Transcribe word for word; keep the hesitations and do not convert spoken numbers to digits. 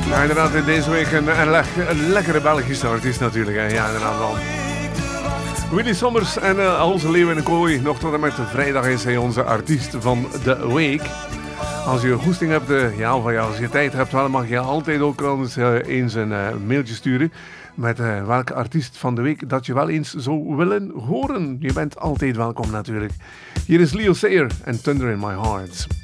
Ja, inderdaad, deze week een, een, le- een lekkere Belgische artiest natuurlijk. Hè. Ja, inderdaad wel. Willy Sommers en uh, onze Leeuw in de Kooi. Nog tot en met vrijdag is hij onze artiest van de week. Als je goesting hebt, uh, ja, of ja, als je tijd hebt, wel, mag je altijd ook eens, uh, eens een uh, mailtje sturen. Met uh, welke artiest van de week dat je wel eens zou willen horen. Je bent altijd welkom natuurlijk. Hier is Leo Sayer en Thunder in My Heart.